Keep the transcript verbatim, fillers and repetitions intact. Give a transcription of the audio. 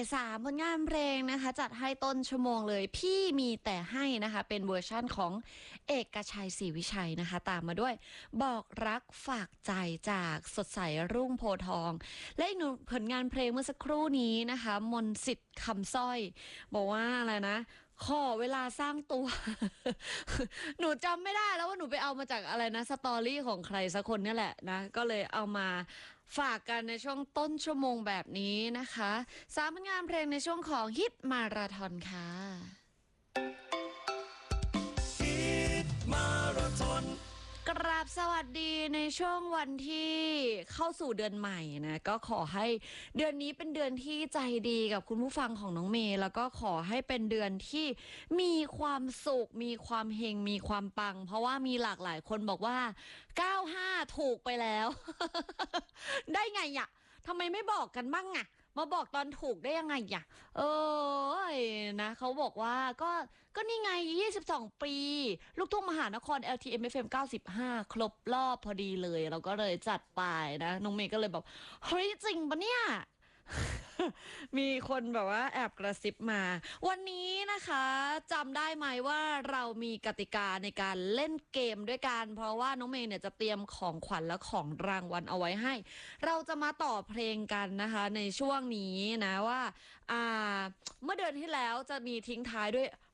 สามผลงานเพลงนะคะจัดให้ต้นชั่วโมงเลยพี่มีแต่ให้นะคะเป็นเวอร์ชั่นของเอกชัยศรีวิชัยนะคะตามมาด้วยบอกรักฝากใจจากสดใสรุ่งโพธิ์ทองและอีกหนึ่งผลงานเพลงเมื่อสักครู่นี้นะคะมนต์สิทธิ์คำสร้อยบอกว่าอะไรนะขอเวลาสร้างตัว หนูจำไม่ได้แล้วว่าหนูไปเอามาจากอะไรนะสตอรี่ของใครสักคนเนี่ยแหละนะก็เลยเอามาฝากกันในช่วงต้นชั่วโมงแบบนี้นะคะสามผลงานเพลงในช่วงของฮิตมาราธอนค่ะฮิตมาราธอนกราบสวัสดีในช่วงวันที่เข้าสู่เดือนใหม่นะก็ขอให้เดือนนี้เป็นเดือนที่ใจดีกับคุณผู้ฟังของน้องเมย์แล้วก็ขอให้เป็นเดือนที่มีความสุขมีความเฮงมีความปังเพราะว่ามีหลากหลายคนบอกว่าเก้าห้าถูกไปแล้ว ได้ไงอ่ะทำไมไม่บอกกันบ้างอ่ะมาบอกตอนถูกได้ยังไงอ่ะเออนะเขาบอกว่าก็ก็นี่ไงยี่สิบสองปีลูกทุ่งมหานคร แอล ที เอ็ม เอฟ เอ็ม เก้าสิบห้าครบรอบพอดีเลยเราก็เลยจัดไปนะน้องเมย์ก็เลยบอกเฮ้ยจริงปะเนี่ย มีคนแบบว่าแอบกระซิบมาวันนี้นะคะจำได้ไหมว่าเรามีกติกาในการเล่นเกมด้วยกันเพราะว่าน้องเมย์เนี่ยจะเตรียมของขวัญและของรางวัลเอาไว้ให้เราจะมาต่อเพลงกันนะคะในช่วงนี้นะว่าอ่าเมื่อเดือนที่แล้วจะมีทิ้งท้ายด้วย